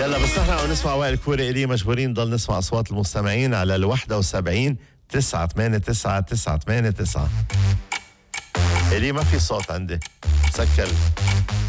هلا بس نحن عم نسمع وائل كوري إلي مجبورين نضل نسمع أصوات المستمعين على 71 989 989. إلي ما في صوت عندي مسكر.